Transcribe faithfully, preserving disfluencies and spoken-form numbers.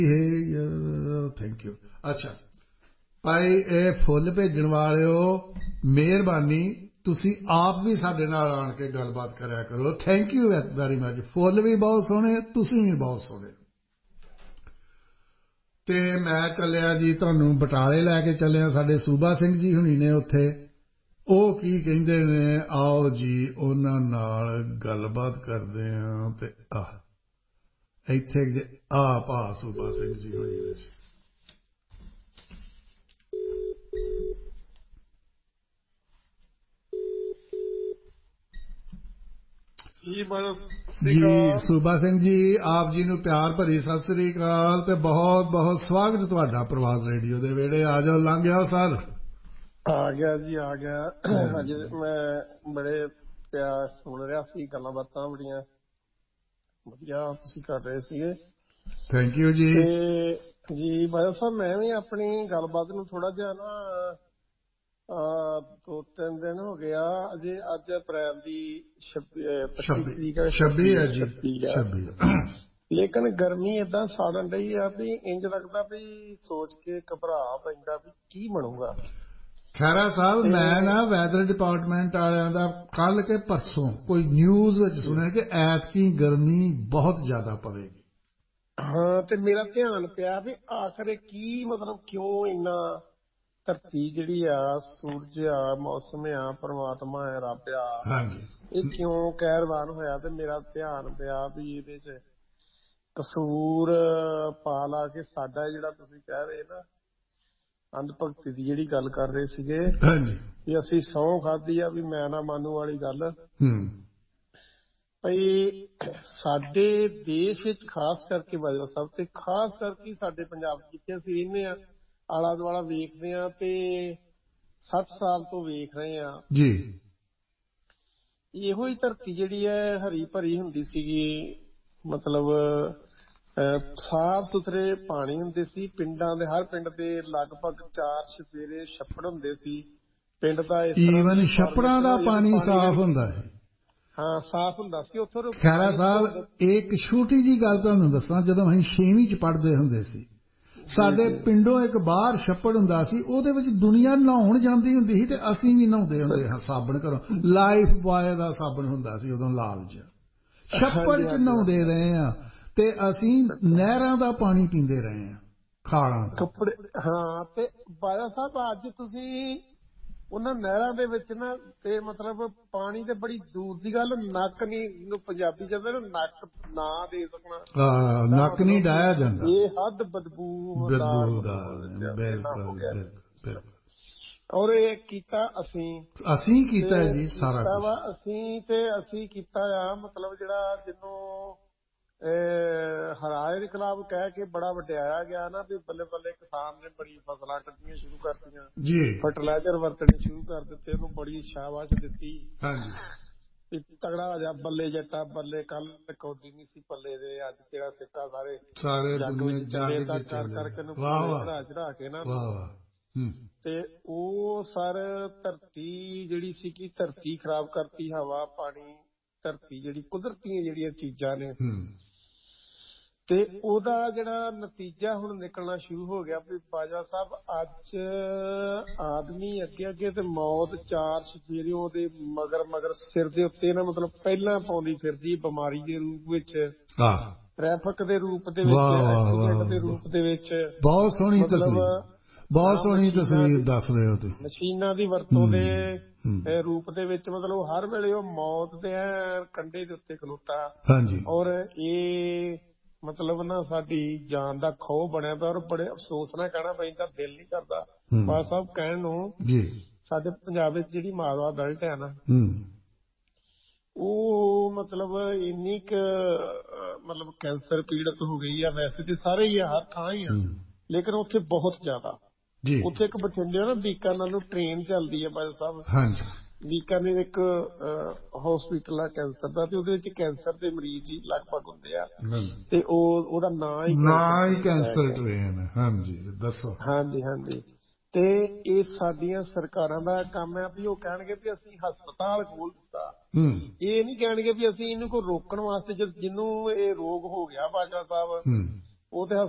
Thank you. ਅੱਛਾ ਭਾਈ ਇਹ ਫੁੱਲ ਭੇਜਣ ਵਾਲਿਓ ਮਿਹਰਬਾਨੀ ਤੁਸੀਂ ਆਪ ਵੀ ਸਾਡੇ ਨਾਲ ਆਣ ਕੇ ਗੱਲਬਾਤ ਕਰਿਆ ਕਰੋ। Thank you very much. ਫੁੱਲ ਵੀ ਬਹੁਤ ਸੋਹਣੇ ਤੁਸੀਂ ਵੀ ਬਹੁਤ ਸੋਹਣੇ। ਤੇ ਮੈਂ ਚੱਲਿਆ ਜੀ ਤੁਹਾਨੂੰ ਬਟਾਲੇ ਲੈ ਕੇ ਚੱਲਿਆ। ਸਾਡੇ ਸੂਬਾ ਸਿੰਘ ਜੀ ਹੁਣੀ ਨੇ ਉੱਥੇ ਉਹ ਕੀ ਕਹਿੰਦੇ ਨੇ ਆਓ ਜੀ ਉਹਨਾਂ ਨਾਲ ਗੱਲਬਾਤ ਕਰਦੇ ਹਾਂ। ਤੇ ਆਹ ਇੱਥੇ ਆ ਭਾ ਸੂਬਾ ਸਿੰਘ ਜੀ ਹੋਣੀ ਨੇ ਜੀ। ਜੀ ਸੂਬਾ ਸਿੰਘ ਜੀ ਆਪ ਜੀ ਨੂੰ ਪਿਆਰ ਭਰੀ ਸਤਿ ਸ੍ਰੀ ਅਕਾਲ ਤੇ ਬਹੁਤ ਬਹੁਤ ਸਵਾਗਤ ਤੁਹਾਡਾ ਪ੍ਰਵਾਸ ਰੇਡੀਓ ਦੇ ਵਿਹੜੇ। ਆ ਜਾਓ ਲੰਘ ਆਓ ਸਰ। ਆ ਗਿਆ ਜੀ ਆ ਗਿਆ। ਅੱਜ ਮੈਂ ਬੜੇ ਪਿਆਰ ਸੁਣ ਰਿਹਾ ਸੀ, ਗੱਲਾਂ ਬਾਤਾਂ ਬੜੀਆਂ ਵਧੀਆ ਤੁਸੀਂ ਕਰ ਰਹੇ ਸੀਗੇ। ਥੈਂਕ ਯੂ ਜੀ। ਤੇ ਜੀ ਬਾਦਲ ਸਾਹਿਬ ਮੈਂ ਵੀ ਆਪਣੀ ਗੱਲਬਾਤ ਨੂੰ ਥੋੜਾ ਜਿਹਾ ਨਾ ਦੋ ਤਿੰਨ ਦਿਨ ਹੋ ਗਿਆ ਅਜੇ ਅੱਜ ਅਪ੍ਰੈਲ ਦੀ ਛੱਬੀ ਤਰੀਕ ਛੱਬੀ ਹੈ ਜੀ ਛੱਬੀ। ਲੇਕਿਨ ਗਰਮੀ ਏਦਾਂ ਸਾੜਨ ਡਈ ਆ ਵੀ ਇੰਝ ਲੱਗਦਾ ਵੀ ਸੋਚ ਕੇ ਘਬਰਾ ਪੈਂਦਾ ਵੀ ਕੀ ਬਣੂਗਾ। ਖਹਿਰਾ ਸਾਹਿਬ ਮੈਂ ਨਾ ਵੈਦਰ ਡਿਪਾਰਟਮੈਂਟ ਵਾਲਿਆਂ ਦਾ ਕੱਲ ਕੇ ਪਰਸੋਂ ਕੋਈ ਨਿਊਜ਼ ਵਿੱਚ ਸੁਣਿਆ ਕਿ ਐਤਕੀ ਗਰਮੀ ਬਹੁਤ ਜ਼ਿਆਦਾ ਪਵੇਗੀ। ਹਾਂ ਤੇ ਮੇਰਾ ਧਿਆਨ ਪਿਆ ਵੀ ਆਖਰ ਕੀ ਮਤਲਬ ਕਿਉਂ ਇੰਨਾ ਧਰਤੀ ਜਿਹੜੀ ਆ ਸੂਰਜ ਆ ਮੌਸਮ ਆ ਪਰਮਾਤਮਾ ਹੈ ਰੱਬ ਆ ਇਹ ਕਿਉਂ ਕਹਿਰਵਾਨ ਹੋਇਆ। ਤੇ ਮੇਰਾ ਧਿਆਨ ਪਿਆ ਵੀ ਇਹਦੇ ਚ ਕਸੂਰ ਪਾ ਲਾ ਕੇ ਸਾਡਾ ਜਿਹੜਾ ਤੁਸੀਂ ਕਹਿ ਰਹੇ ਨਾ ਅੰਧ ਭਗਤੀ ਦੀ ਜਿਹੜੀ ਗੱਲ ਕਰ ਰਹੇ ਸੀਗੇ ਵੀ ਅਸੀਂ ਸਹੁੰ ਖਾਧੀ ਆ ਵੀ ਮੈਂ ਨਾ ਮਾਨੂੰ ਵਾਲੀ ਗੱਲ ਭਈ ਸਾਡੇ ਦੇਸ਼ ਵਿੱਚ ਖਾਸ ਕਰਕੇ ਬਾਜਵਾ ਸਾਹਿਬ ਤੇ ਖਾਸ ਕਰਕੇ ਸਾਡੇ ਪੰਜਾਬ ਜਿੱਥੇ ਅਸੀਂ ਰਹਿੰਦੇ ਹਾਂ ਆਲਾ ਦੁਆਲਾ ਵੇਖਦੇ ਹਾਂ ਤੇ ਸੱਠ ਸਾਲ ਤੋਂ ਵੇਖ ਰਹੇ ਹਾਂ ਜੀ ਇਹੋ ਹੀ ਧਰਤੀ ਜਿਹੜੀ ਹੈ ਹਰੀ ਭਰੀ ਹੁੰਦੀ ਸੀਗੀ। ਮਤਲਬ ਸਾਫ ਸੁਥਰੇ ਪਾਣੀ ਹੁੰਦੇ ਸੀ ਪਿੰਡਾਂ ਦੇ ਹਰ ਪਿੰਡ ਦੇ ਲਗਭਗ ਚਾਰ ਛਪੇਰੇ ਛੱਪੜ ਹੁੰਦੇ ਸੀ। ਪਿੰਡ ਦਾ ਈਵਨ ਛੱਪੜਾਂ ਦਾ ਪਾਣੀ ਸਾਫ ਹੁੰਦਾ ਹੈ। ਹਾਂ ਸਾਫ ਹੁੰਦਾ ਸੀ ਉੱਥੋਂ। ਖਹਿਰਾ ਸਾਹਿਬ ਇੱਕ ਛੋਟੀ ਜਿਹੀ ਗੱਲ ਤੁਹਾਨੂੰ ਦੱਸਾਂ ਜਦੋਂ ਅਸੀਂ ਛੇਵੀਂ ਚ ਪੜ੍ਹਦੇ ਹੁੰਦੇ ਸੀ ਸਾਡੇ ਪਿੰਡੋਂ ਇੱਕ ਬਾਹਰ ਛੱਪੜ ਹੁੰਦਾ ਸੀ ਉਹਦੇ ਵਿੱਚ ਦੁਨੀਆ ਨਹਾਉਣ ਜਾਂਦੀ ਹੁੰਦੀ ਸੀ ਤੇ ਅਸੀਂ ਵੀ ਨਹਾਉਂਦੇ ਹੁੰਦੇ ਹਾਂ ਸਾਬਣ ਘਰੋਂ। ਲਾਈਫ ਬॉय ਦਾ ਸਾਬਣ ਹੁੰਦਾ ਸੀ ਉਦੋਂ ਲਾਲ ਜਿਹਾ ਛੱਪੜ ਚ ਨਹਾਉਂਦੇ ਰਹੇ ਹਾਂ ਤੇ ਅਸੀਂ ਨਹਿਰਾਂ ਦਾ ਪਾਣੀ ਪੀਂਦੇ ਰਹੇ ਹਾਂ ਖਾਲਾਂ ਦਾ ਕੱਪੜੇ। ਹਾਂ ਤੇ ਬਾਜਵਾ ਸਾਹਿਬ ਅੱਜ ਤੁਸੀਂ ਉਹਨਾਂ ਨਹਿਰਾਂ ਦੇ ਵਿੱਚ ਨਾ ਤੇ ਮਤਲਬ ਪਾਣੀ ਤੇ ਬੜੀ ਦੂਰ ਦੀ ਗੱਲ ਨੱਕ ਨਹੀਂ ਪੰਜਾਬੀ ਕਹਿੰਦੇ ਨਾ ਨੱਕ ਨਾ ਦੇ ਸਕਣਾ ਨੱਕ ਨਹੀਂ ਡਾਹਿਆ ਜਾਂਦਾ ਇਹ ਹੱਦ ਬਦਬੂ ਔਰ ਇਹ ਕੀਤਾ ਅਸੀਂ ਅਸੀਂ ਕੀਤਾ ਜੀ ਸਾਰਾ ਵਾ ਅਸੀਂ ਤੇ ਅਸੀਂ ਕੀਤਾ ਆ ਮਤਲਬ ਜਿਹੜਾ ਜਿਹਨੂੰ ਹਰਾਏ ਦੇ ਖਿਲਾਫ ਕਹਿ ਕੇ ਬੜਾ ਵਡਿਆਇਆ ਗਿਆ ਨਾ ਵੀ ਬੱਲੇ ਬੱਲੇ ਕਿਸਾਨ ਨੇ ਬੜੀ ਫਸਲਾਂ ਕੱਢਣੀਆਂ ਸ਼ੁਰੂ ਕਰਤੀਆਂ ਜੀ ਫਰਟੀਲਾਈਜ਼ਰ ਵਰਤਣੇ ਸ਼ੁਰੂ ਕਰ ਦਿੱਤੇ ਉਹਨੂੰ ਬੜੀ ਸ਼ਾਬਾਸ਼ ਦਿੱਤੀ ਹਾਂਜੀ ਤਗੜਾ ਹੋ ਜਾ ਬੱਲੇ ਜੱਟਾ ਬੱਲੇ ਕੱਲ ਕੌਡੀ ਨਹੀਂ ਸੀ ਪੱਲੇ ਦੇ ਅੱਜ ਤੇਰਾ ਸਿੱਕਾ ਸਾਰੇ ਸਾਰੇ ਜੱਗ ਵਿੱਚ ਚੱਲੇ ਤਾਂ ਕਰ ਕਰਕੇ ਨੂੰ ਚੜਾ ਚੜਾ ਕੇ ਨਾ ਤੇ ਉਹ ਸਰ ਧਰਤੀ ਜਿਹੜੀ ਸੀ ਕਿ ਧਰਤੀ ਖਰਾਬ ਕਰਤੀ ਹਵਾ ਪਾਣੀ ਧਰਤੀ ਜਿਹੜੀ ਕੁਦਰਤੀ ਜਿਹੜੀਆਂ ਚੀਜ਼ਾਂ ਨੇ ਤੇ ਉਹਦਾ ਜਿਹੜਾ ਨਤੀਜਾ ਹੁਣ ਨਿਕਲਣਾ ਸ਼ੁਰੂ ਹੋ ਗਿਆ ਵੀ ਬਾਜਵਾ ਸਾਹਿਬ ਅੱਜ ਆਦਮੀ ਅੱਗੇ ਅੱਗੇ ਤੇ ਮੌਤ ਚਾਰ ਸਫੇਰੇ ਉਹਦੇ ਮਗਰ ਮਗਰ ਸਿਰ ਦੇ ਉੱਤੇ ਨਾ ਮਤਲਬ ਪਹਿਲਾਂ ਪਾਉਂਦੀ ਫਿਰਦੀ ਬਿਮਾਰੀ ਦੇ ਰੂਪ ਵਿੱਚ ਟ੍ਰੈਫਿਕ ਦੇ ਰੂਪ ਦੇ ਵਿੱਚ ਐਕਸੀਡੈਂਟ ਦੇ ਰੂਪ ਦੇ ਵਿੱਚ। ਬਹੁਤ ਸੋਹਣੀ ਤਸਵੀਰ ਬਹੁਤ ਸੋਹਣੀ ਤਸਵੀਰ ਦੱਸ ਰਹੇ ਹੋ ਤੁਸੀਂ। ਮਸ਼ੀਨਾਂ ਦੀ ਵਰਤੋਂ ਦੇ ਰੂਪ ਦੇ ਵਿੱਚ ਮਤਲਬ ਹਰ ਵੇਲੇ ਉਹ ਮੌਤ ਦੇ ਕੰਢੇ ਦੇ ਉੱਤੇ ਖਲੋਤਾ ਔਰ ਇਹ ਮਤਲਬ ਨਾ ਸਾਡੀ ਜਾਨ ਦਾ ਖੋਹ ਬਣਿਆ ਪਿਆ ਔਰ ਬੜੇ ਅਫਸੋਸ ਨਾਲ ਕਹਿਣਾ ਪੈਂਦਾ ਦਿਲ ਨਹੀਂ ਕਰਦਾ ਬਾਦ ਸਾਹਿਬ ਕਹਿਣ ਨੂੰ ਸਾਡੇ ਪੰਜਾਬ ਵਿੱਚ ਜਿਹੜੀ ਮਾਲਵਾ ਬੈਲਟ ਹੈ ਨਾ ਉਹ ਮਤਲਬ ਇੰਨੀ ਕੁ ਮਤਲਬ ਕੈਂਸਰ ਪੀੜਤ ਹੋ ਗਈ ਆ ਵੈਸੇ ਤੇ ਸਾਰੇ ਹੀ ਆ ਹਰ ਥਾਂ ਹੀ ਆ ਲੇਕਿਨ ਉੱਥੇ ਬਹੁਤ ਜ਼ਿਆਦਾ ਉੱਥੇ ਇੱਕ ਬਠਿੰਡੇ ਨਾ ਬੀਕਾਨੇਰ ਨੂੰ ਟ੍ਰੇਨ ਚੱਲਦੀ ਹੈ ਬਾਦਲ ਸਾਹਿਬ ਬੀਕਾਨੇਰ ਇੱਕ ਹੌਸਪੀਟਲ ਆ ਕੈਂਸਰ ਦਾ ਤੇ ਉਹਦੇ ਵਿੱਚ ਕੈਂਸਰ ਦੇ ਮਰੀਜ਼ ਹੀ ਲਗਭਗ ਹੁੰਦੇ ਆ ਤੇ ਉਹ ਉਹਦਾ ਨਾਂ ਹੀ ਨਾਂ ਹੀ ਕੈਂਸਰ ਟ੍ਰੇਨ। ਹਾਂਜੀ ਦੱਸੋ। ਹਾਂਜੀ ਹਾਂਜੀ ਤੇ ਇਹ ਸਾਡੀਆਂ ਸਰਕਾਰਾਂ ਦਾ ਕੰਮ ਹੈ ਵੀ ਉਹ ਕਹਿਣਗੇ ਵੀ ਅਸੀਂ ਹਸਪਤਾਲ ਖੋਲ ਦਿੱਤਾ ਇਹ ਨਹੀਂ ਕਹਿਣਗੇ ਵੀ ਅਸੀਂ ਇਹਨੂੰ ਕੋਈ ਰੋਕਣ ਵਾਸਤੇ ਜਿਹਨੂੰ ਇਹ ਰੋਗ ਹੋ ਗਿਆ ਬਾਜਵਾ ਸਾਹਿਬ ਉਹ ਤੇ